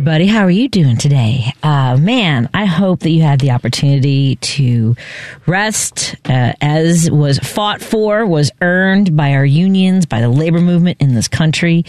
everybody. How are you doing today? Man, I hope that you had the opportunity to rest as was fought for, was earned by our unions, by the labor movement in this country.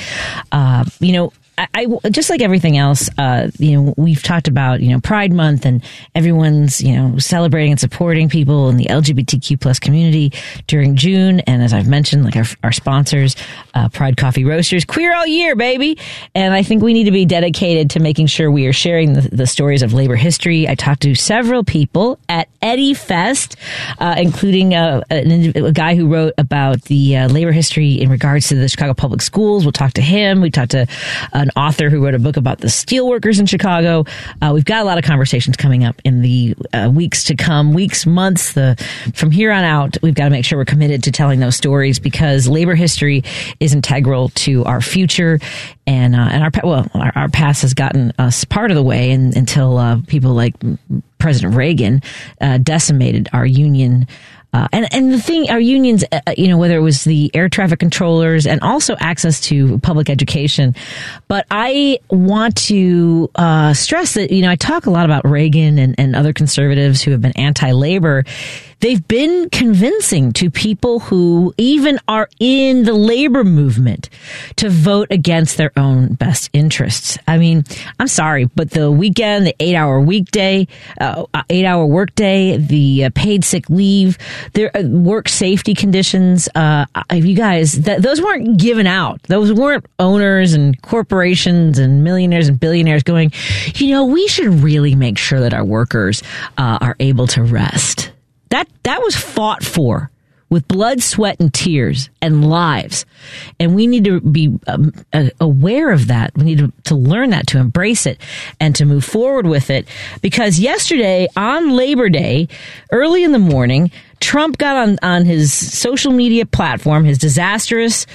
I just like everything else, we've talked about, Pride Month and everyone's, celebrating and supporting people in the LGBTQ plus community during June. And as I've mentioned, like our sponsors, Pride Coffee Roasters, queer all year, baby. And I think we need to be dedicated to making sure we are sharing the stories of labor history. I talked to several people at Eddie Fest, including a guy who wrote about the labor history in regards to the Chicago public schools. We'll talk to him. We talked to an author who wrote a book about the steelworkers in Chicago. We've got a lot of conversations coming up in the weeks to come, months. From here on out, we've got to make sure we're committed to telling those stories because labor history is integral to our future. And our past has gotten us part of the way until people like President Reagan decimated our union. And the thing, our unions, whether it was the air traffic controllers and also access to public education. But I want to stress that, I talk a lot about Reagan and other conservatives who have been anti-labor. They've been convincing to people who even are in the labor movement to vote against their own best interests. I mean, I'm sorry, but the weekend, the 8-hour weekday, 8-hour workday, the paid sick leave, their work safety conditions, you guys, those weren't given out. Those weren't owners and corporations and millionaires and billionaires going, we should really make sure that our workers are able to rest. That was fought for with blood, sweat, and tears and lives. And we need to be aware of that. We need to learn that, to embrace it, and to move forward with it. Because yesterday, on Labor Day, early in the morning, Trump got on his social media platform, his disastrous,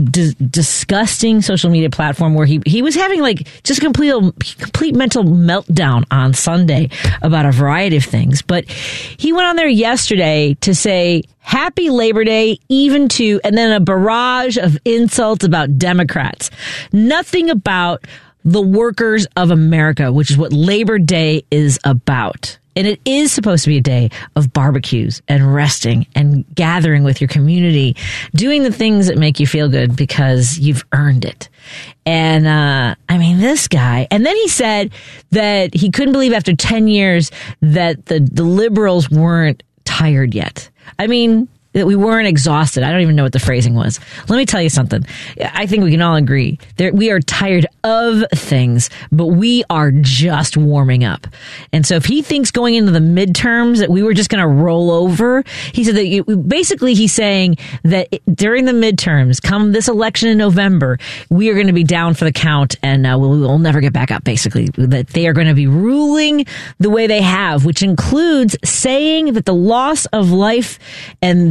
disgusting social media platform, where he was having just a complete mental meltdown on Sunday about a variety of things. But he went on there yesterday to say, Happy Labor Day, even to, and then a barrage of insults about Democrats. Nothing about the workers of America, which is what Labor Day is about. And it is supposed to be a day of barbecues and resting and gathering with your community, doing the things that make you feel good because you've earned it. And, this guy, and then he said that he couldn't believe after 10 years that the liberals weren't tired yet. That we weren't exhausted. I don't even know what the phrasing was. Let me tell you something. I think we can all agree that we are tired of things, but we are just warming up. And so if he thinks going into the midterms that we were just going to roll over, he said that basically he's saying that during the midterms, come this election in November, we are going to be down for the count and we'll never get back up, basically. That they are going to be ruling the way they have, which includes saying that the loss of life and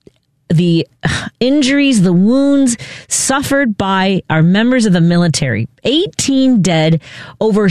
the injuries, the wounds suffered by our members of the military, 18 dead, over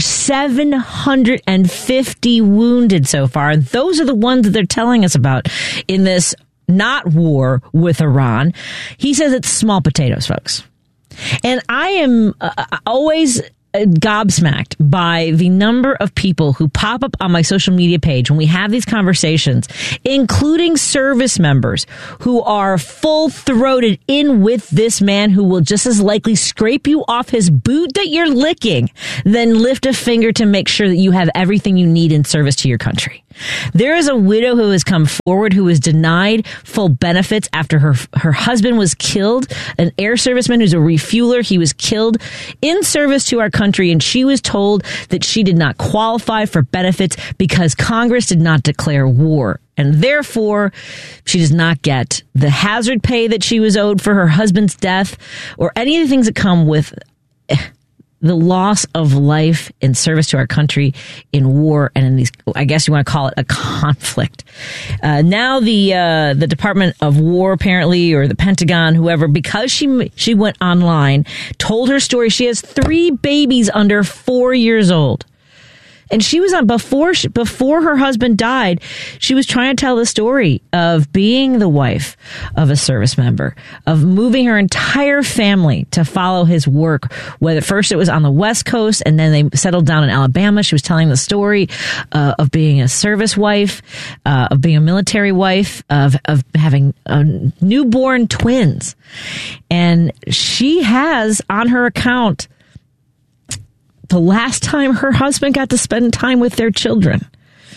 750 wounded so far. And those are the ones that they're telling us about in this not war with Iran. He says it's small potatoes, folks. And I am always gobsmacked by the number of people who pop up on my social media page when we have these conversations, including service members who are full-throated in with this man who will just as likely scrape you off his boot that you're licking than lift a finger to make sure that you have everything you need in service to your country. There is a widow who has come forward who was denied full benefits after her husband was killed, an air serviceman who's a refueler. He was killed in service to our country, and she was told that she did not qualify for benefits because Congress did not declare war. And therefore, she does not get the hazard pay that she was owed for her husband's death or any of the things that come with the loss of life in service to our country in war and in these, I guess you want to call it a conflict. Now the Department of War, apparently, or the Pentagon, whoever, because she went online, told her story. She has 3 babies under 4 years old. And she was on before her husband died. She was trying to tell the story of being the wife of a service member, of moving her entire family to follow his work. Whether first it was on the West Coast, and then they settled down in Alabama. She was telling the story of being a service wife, of being a military wife, of having newborn twins, and she has on her account the last time her husband got to spend time with their children.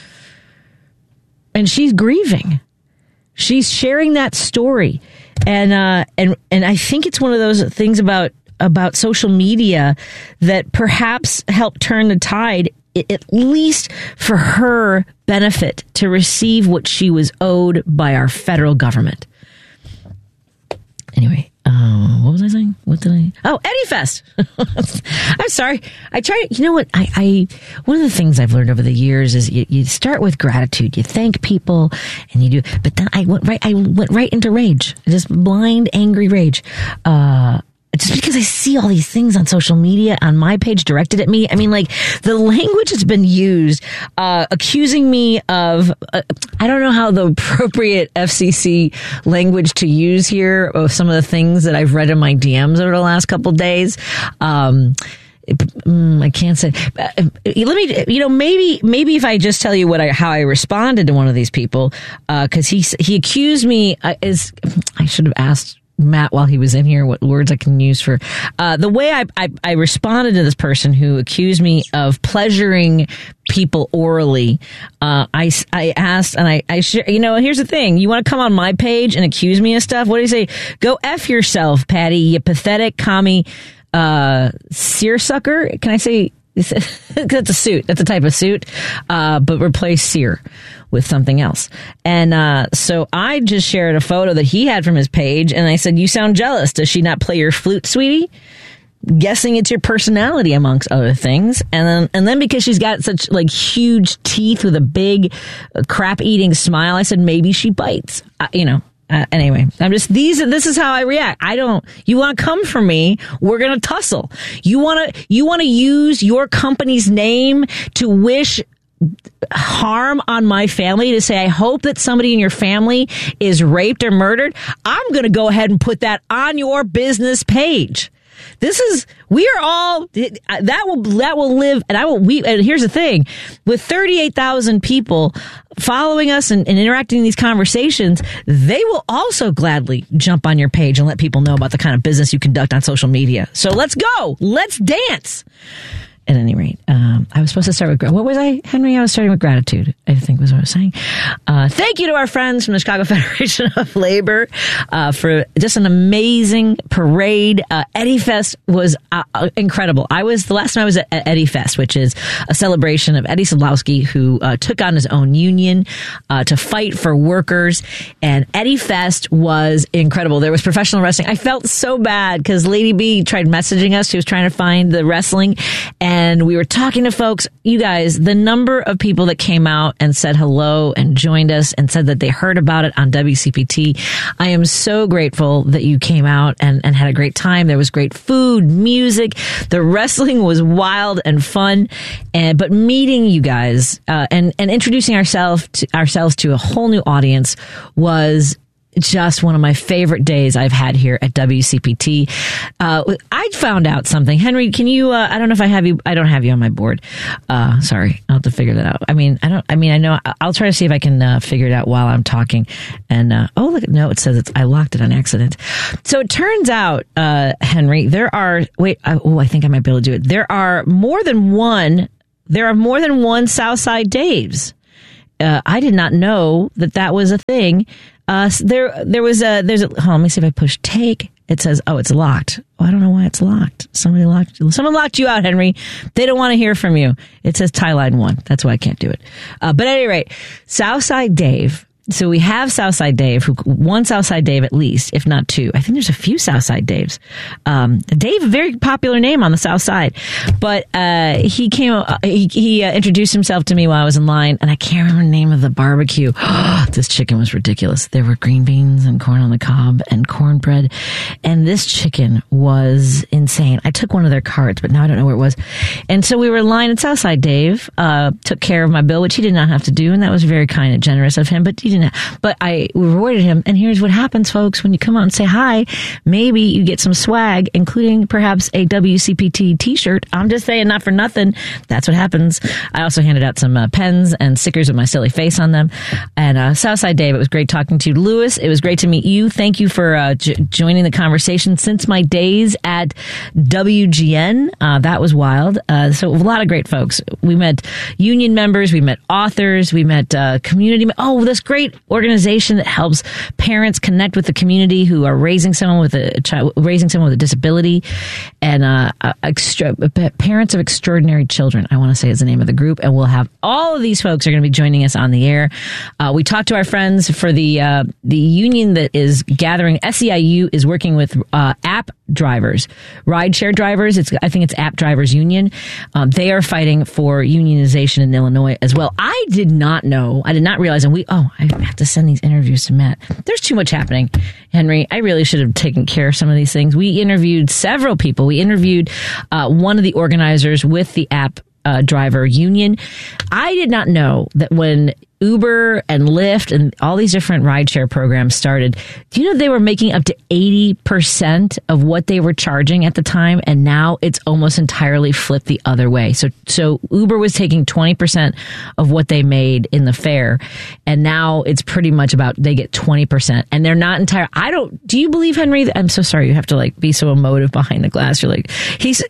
And she's grieving. She's sharing that story. And I think it's one of those things about social media that perhaps helped turn the tide, at least for her benefit, to receive what she was owed by our federal government. Anyway, what was I saying? Eddie Fest. I'm sorry. I try. You know what? I one of the things I've learned over the years is you start with gratitude. You thank people, and you do. But then I went right into rage. Just blind, angry rage. Just because I see all these things on social media on my page directed at me. I mean, like, the language that's been used, accusing me of, I don't know how the appropriate FCC language to use here, of some of the things that I've read in my DMs over the last couple of days. I can't say. Let me, maybe if I just tell you how I responded to one of these people, because he accused me, I should have asked Matt while he was in here what words I can use for the way I responded to this person who accused me of pleasuring people orally. I asked, and I here's the thing: you want to come on my page and accuse me of stuff? What do you say? Go F yourself, Patty, you pathetic commie seersucker. Can I say? That's a suit. That's a type of suit. But replace seer with something else. And so I just shared a photo that he had from his page, and I said, "You sound jealous. Does she not play your flute, sweetie?" Guessing it's your personality, amongst other things. And then because she's got such like huge teeth with a big crap eating smile, I said maybe she bites. Anyway, this is how I react. You want to come for me? We're going to tussle. You want to use your company's name to wish harm on my family, to say, I hope that somebody in your family is raped or murdered. I'm going to go ahead and put that on your business page. We are all, that will live, and here's the thing, with 38,000 people following us and interacting in these conversations, they will also gladly jump on your page and let people know about the kind of business you conduct on social media. So let's go. Let's dance. At any rate, I was supposed to start with, what was I, Henry? I was starting with gratitude, I think was what I was saying. Thank you to our friends from the Chicago Federation of Labor for just an amazing parade. Eddie Fest was incredible. The last time I was at Eddie Fest, which is a celebration of Eddie Sadlowski, who took on his own union to fight for workers. And Eddie Fest was incredible. There was professional wrestling. I felt so bad because Lady B tried messaging us. She was trying to find the wrestling, and we were talking to folks. You guys, the number of people that came out and said hello and joined us and said that they heard about it on WCPT. I am so grateful that you came out and had a great time. There was great food, music. The wrestling was wild and fun. But meeting you guys and introducing ourselves to a whole new audience was just one of my favorite days I've had here at WCPT. I found out something. Henry, can you, I don't know if I have you, I don't have you on my board. Sorry, I'll have to figure that out. I know, I'll try to see if I can figure it out while I'm talking. And, it says I locked it on accident. So it turns out, Henry, I think I might be able to do it. There are more than one Southside Daves. I did not know that was a thing. Let me see if I push take. It says, it's locked. Oh, I don't know why it's locked. Someone locked you out, Henry. They don't want to hear from you. It says tie line 1. That's why I can't do it. But at any rate, Southside Dave So we have Southside Dave, one Southside Dave at least, if not two. I think there's a few Southside Daves. Dave, a very popular name on the South Side, but he came. He introduced himself to me while I was in line, and I can't remember the name of the barbecue. This chicken was ridiculous. There were green beans and corn on the cob and cornbread, and this chicken was insane. I took one of their cards, but now I don't know where it was. And so we were in line, and Southside Dave took care of my bill, which he did not have to do, and that was very kind and generous of him. But he didn't. But I rewarded him, and here's what happens, folks: when you come out and say hi, maybe you get some swag, including perhaps a WCPT T-shirt. I'm just saying, not for nothing. That's what happens. I also handed out some pens and stickers with my silly face on them. And Southside Dave, it was great talking to you. Lewis, it was great to meet you. Thank you for joining the conversation. Since my days at WGN, that was wild. So a lot of great folks. We met union members, we met authors, we met community. Oh, this great organization that helps parents connect with the community who are raising someone with a disability, and parents of extraordinary children, I want to say, is the name of the group. And we'll have all of these folks are going to be joining us on the air. We talked to our friends for the union that is gathering. SEIU is working with app drivers, rideshare drivers. I think it's App Drivers Union. They are fighting for unionization in Illinois as well. I did not know. I did not realize. And I have to send these interviews to Matt. There's too much happening, Henry. I really should have taken care of some of these things. We interviewed several people. We interviewed one of the organizers with the App Driver Union. I did not know that when Uber and Lyft and all these different rideshare programs started, do you know they were making up to 80% of what they were charging at the time? And now it's almost entirely flipped the other way. So Uber was taking 20% of what they made in the fare. And now it's pretty much about they get 20%. And they're not entire. Do you believe, Henry? I'm so sorry. You have to be so emotive behind the glass. You're like, he's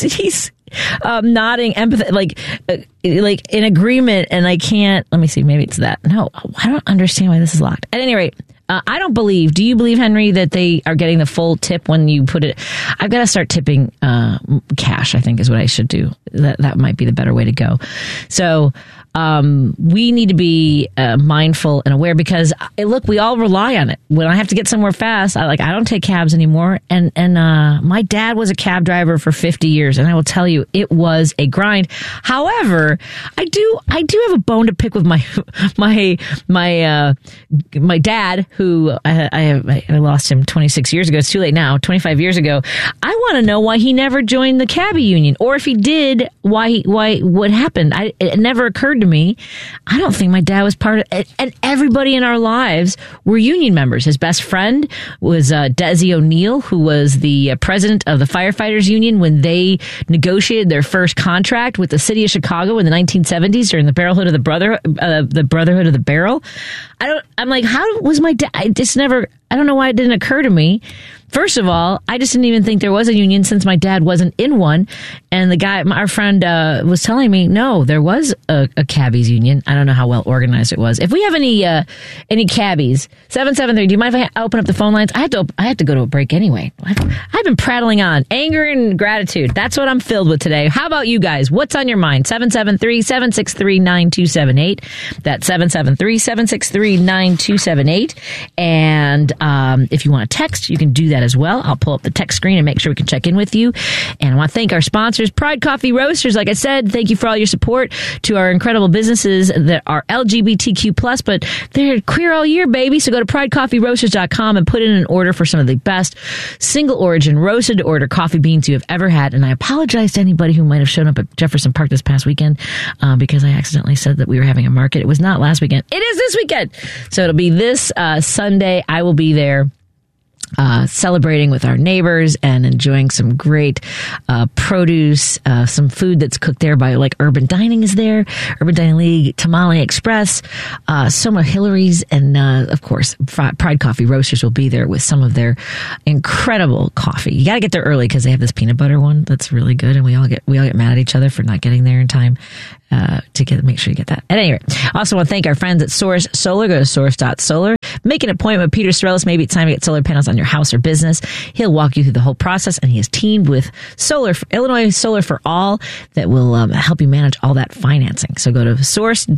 nodding, empathy, like in agreement, and I can't. Let me see. Maybe it's that. No, I don't understand why this is locked. At any rate, I don't believe. Do you believe, Henry, that they are getting the full tip when you put it? I've got to start tipping cash, I think, is what I should do. That might be the better way to go. So we need to be mindful and aware, because look, we all rely on it. When I have to get somewhere fast, I don't take cabs anymore. And my dad was a cab driver for 50 years, and I will tell you, it was a grind. However, I do have a bone to pick with my dad, who I lost him 26 years ago. It's too late now. 25 years ago. I want to know why he never joined the cabbie union, or if he did, what happened. It never occurred to me. I don't think my dad was part of it. And everybody in our lives were union members. His best friend was Desi O'Neill, who was the president of the firefighters union when they negotiated their first contract with the city of Chicago in the 1970s during the Brotherhood of the Barrel. I'm like, how was my dad? I don't know why it didn't occur to me. First of all, I just didn't even think there was a union, since my dad wasn't in one. And the guy, our friend, was telling me, no, there was a cabbies union. I don't know how well organized it was. If we have any cabbies, 773, do you mind if I open up the phone lines? I have to go to a break anyway. I've been prattling on. Anger and gratitude. That's what I'm filled with today. How about you guys? What's on your mind? 773-763-9278. That's 773-763-9278. And if you want to text, you can do that as well. I'll pull up the text screen and make sure we can check in with you. And I want to thank our sponsors, Pride Coffee Roasters. Like I said, thank you for all your support to our incredible businesses that are LGBTQ+, but they're queer all year, baby. So go to pridecoffeeroasters.com and put in an order for some of the best single origin roasted to order coffee beans you have ever had. And I apologize to anybody who might have shown up at Jefferson Park this past weekend because I accidentally said that we were having a market. It was not last weekend. It is this weekend. So it'll be this Sunday. I will be there. Celebrating with our neighbors and enjoying some great produce, some food that's cooked there by Urban Dining is there, Urban Dining League, Tamale Express, Soma Hillary's, and of course Pride Coffee Roasters will be there with some of their incredible coffee. You got to get there early because they have this peanut butter one that's really good, and we all get mad at each other for not getting there in time. Make sure you get that. At any rate, I also want to thank our friends at Source Solar. Go to source.solar. Make an appointment with Peter Sorellis. Maybe it's time to get solar panels on your house or business. He'll walk you through the whole process, and he is teamed with Illinois Solar for All that will help you manage all that financing. So go to source.solar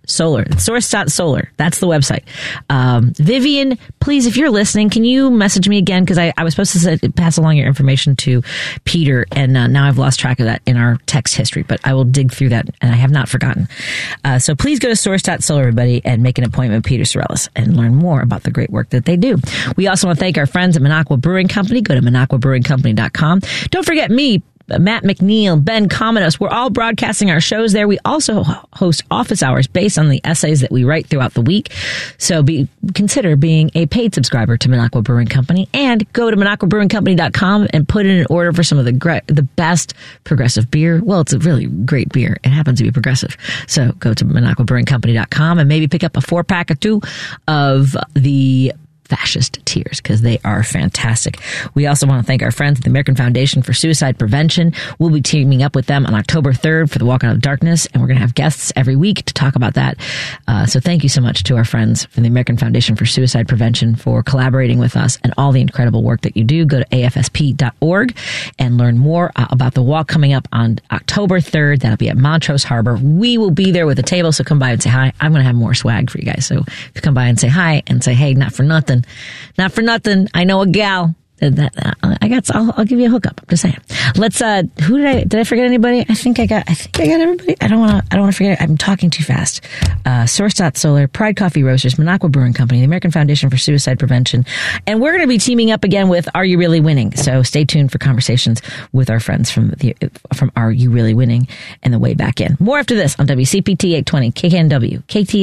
Solar. It's source.solar. That's the website. Vivian, please, if you're listening, can you message me again? Because I was supposed to pass along your information to Peter, and now I've lost track of that in our text history, but I will dig through that, and I have not forgotten. So please go to source.solar, everybody, and make an appointment with Peter Sorellis and learn more about the great work that they do. We also want to thank our friends at Minocqua Brewing Company. Go to MinocquaBrewingCompany.com. Don't forget me, Matt McNeil, Ben Cominos. We're all broadcasting our shows there. We also host office hours based on the essays that we write throughout the week. So consider being a paid subscriber to Minocqua Brewing Company, and go to MinocquaBrewingCompany.com and put in an order for some of the best progressive beer. Well, it's a really great beer. It happens to be progressive. So go to MinocquaBrewingCompany.com and maybe pick up a 4-pack or 2 of the Fascist Tears, because they are fantastic. We also want to thank our friends at the American Foundation for Suicide Prevention. We'll be teaming up with them on October 3rd for the Walk Out of Darkness, and we're going to have guests every week to talk about that. So thank you so much to our friends from the American Foundation for Suicide Prevention for collaborating with us and all the incredible work that you do. Go to afsp.org and learn more about the walk coming up on October 3rd. That'll be at Montrose Harbor. We will be there with a table, so come by and say hi. I'm going to have more swag for you guys. So if you come by and say hi and say, hey, not for nothing, I know a gal. I'll give you a hookup. I'm just saying. Let's. Did I forget anybody? I think I got everybody. I don't want to forget. I'm talking too fast. Source.solar, Pride Coffee Roasters, Minocqua Brewing Company, the American Foundation for Suicide Prevention, and we're going to be teaming up again with Are You Really Winning? So stay tuned for conversations with our friends from Are You Really Winning and the way back in. More after this on WCPT 820 KKNW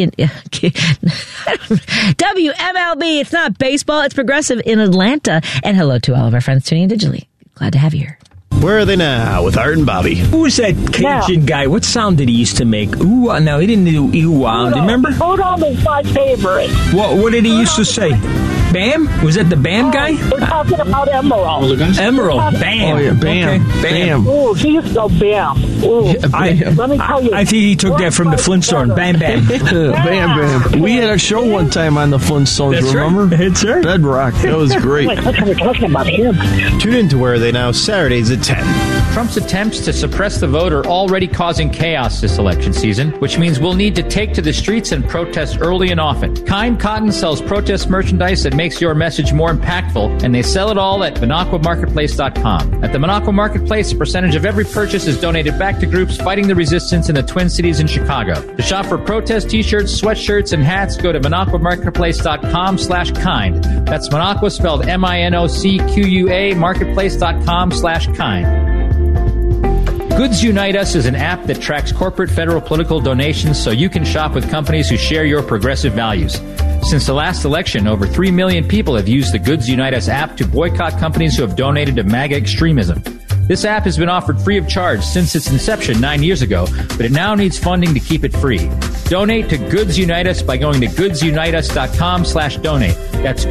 WMLB. It's not baseball. It's progressive in Atlanta. And hello to all of our friends tuning in digitally. Glad to have you here. Where are they now with Art and Bobby? Who was that Cajun guy? What sound did he used to make? Ooh, no, he didn't do ooh-ah. Do you remember? Rudolph is my favorite. What did he used to say? Bam? Was that the Bam guy? We're talking about Emerald. Emerald. Bam. Oh, yeah, Bam. Okay. Bam. Oh, he used to go Bam. Ooh. Let me tell you. I think he took that from the Flintstones. Bam, bam. Bam, bam. We had a show one time on the Flintstones, That's remember? Right. That's right. Bedrock. That was great. Wait, I thought we were talking about him. Tune in to Where Are They Now, Saturdays at 10. Trump's attempts to suppress the vote are already causing chaos this election season, which means we'll need to take to the streets and protest early and often. Kind Cotton sells protest merchandise that makes your message more impactful, and they sell it all at MinocquaMarketplace.com. At the Minocqua Marketplace, a percentage of every purchase is donated back to groups fighting the resistance in the Twin Cities and Chicago. To shop for protest t-shirts, sweatshirts, and hats, go to MinocquaMarketplace.com/kind. That's Minocqua spelled MINOCQUA, marketplace.com/kind. Goods Unite Us is an app that tracks corporate, federal, political donations so you can shop with companies who share your progressive values. Since the last election, over 3 million people have used the Goods Unite Us app to boycott companies who have donated to MAGA extremism. This app has been offered free of charge since its inception 9 years ago, but it now needs funding to keep it free. Donate to Goods Unite Us by going to GoodsUniteUs.com/donate. That's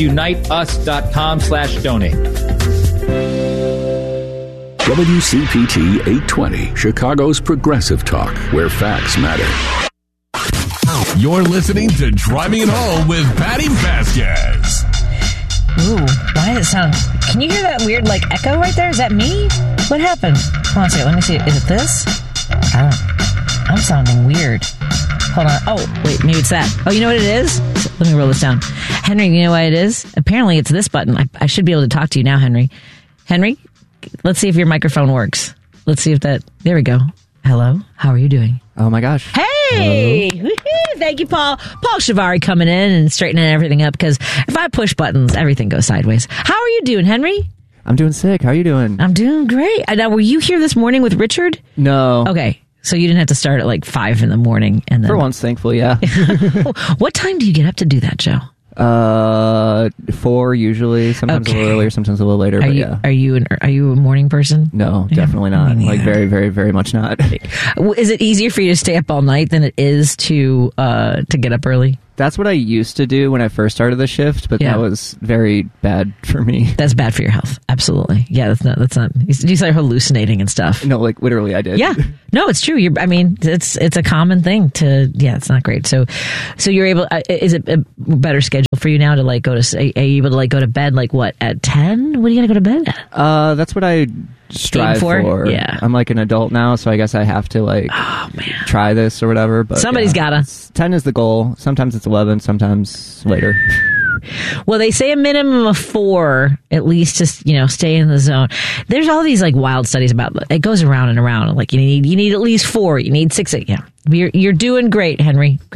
GoodsUniteUs.com/donate. WCPT 820, Chicago's progressive talk, where facts matter. You're listening to Driving It Home with Patty Vasquez. Ooh, why does it sound... Can you hear that weird, echo right there? Is that me? What happened? Hold on a second. Let me see. Is it this? I'm sounding weird. Hold on. Oh, wait. Maybe it's that. Oh, you know what it is? Let me roll this down. Henry, you know what it is? Apparently, it's this button. I should be able to talk to you now, Henry. Henry, let's see if your microphone works. Let's see if that... There we go. Hello. How are you doing? Oh, my gosh. Hey! Woo-hoo. Thank you, Paul. Paul Shivari coming in and straightening everything up, because if I push buttons, everything goes sideways. How are you doing, Henry? I'm doing sick. How are you doing? I'm doing great. Now, were you here this morning with Richard? No. Okay. So you didn't have to start at 5 in the morning. And then... For once, thankfully, yeah. What time do you get up to do that, Joe? 4 usually. Sometimes a little earlier, sometimes a little later. Are you a morning person? No, definitely not. Very, very, very much not. Is it easier for you to stay up all night than it is to get up early? That's what I used to do when I first started the shift, but that was very bad for me. That's bad for your health. Absolutely. Yeah, that's not. You start hallucinating and stuff. No, literally, I did. Yeah. No, it's true. It's a common thing to. Yeah, it's not great. So you're able. Is it a better schedule for you now to go to? Are you able to go to bed at 10? When are you gonna go to bed at? That's what I strive for. Yeah. I'm like an adult now, so I guess I have to try this or whatever. But somebody's gotta. 10 is the goal. Sometimes it's 11, sometimes later. Well, they say a minimum of 4, at least, to stay in the zone. There's all these wild studies about it. Goes around and around. You need at least 4. You need 6. Yeah, you're doing great, Henry.